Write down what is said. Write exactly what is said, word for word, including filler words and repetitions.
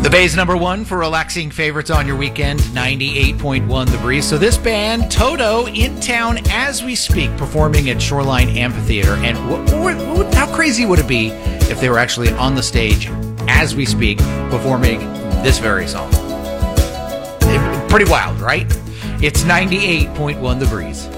The Bay's number one for relaxing favorites on your weekend, ninety-eight point one The Breeze. So this band, Toto, in town as we speak, performing at Shoreline Amphitheater. And what, what, what, how crazy would it be if they were actually on the stage as we speak, performing this very song? It, pretty wild, right? It's ninety-eight point one The Breeze.